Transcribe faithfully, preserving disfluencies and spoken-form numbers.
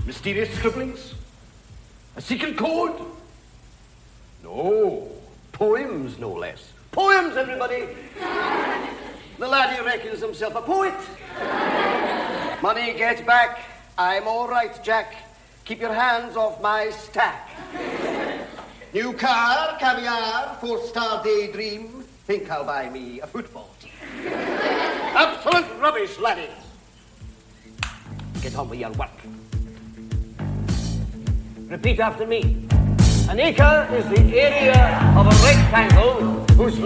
Mysterious scribblings? A secret code? No. Poems, no less. Poems, everybody. The laddie reckons himself a poet. Money, get back. I'm all right, Jack. Keep your hands off my stack. New car, caviar, four-star daydream. Think I'll buy me a football team. Absolute rubbish, laddie. Get on with your work. Repeat after me. An acre is the area of a rectangle whose